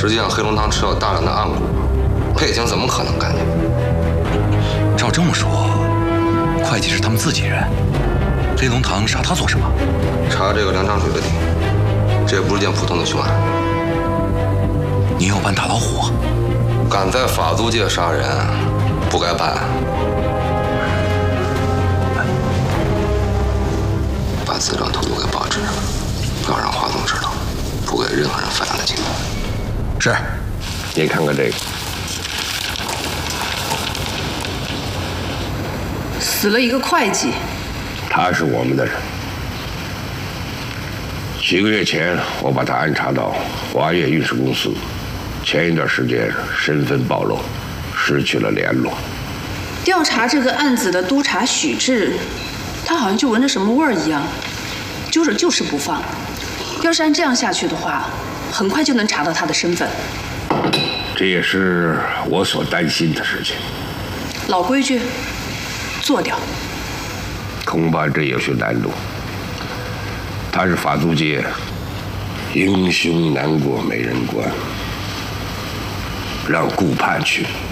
实际上，黑龙堂持有大量的暗股，佩卿怎么可能干净？ 照这么说，会计是他们自己人，黑龙堂杀他做什么？ 查这个梁长水的底，这不是件普通的凶案。 你要办大老虎？ 敢在法租界杀人，不该办。把资料偷渡给报纸，不要让华总知道，不给任何人反映的情况。 是。 你看看这个， 死了一个会计。 他是我们的人。几个月前，我把他安插到华业运输公司。前一段时间身份暴露，失去了联络。 调查这个案子的督察许志，他好像就闻着什么味儿一样，揪着就是不放。要是按这样下去的话，很快就能查到他的身份。 这也是我所担心的事情。 老规矩，做掉。 恐怕这有些难度。他是法租界英雄难过美人关，让顾盼去。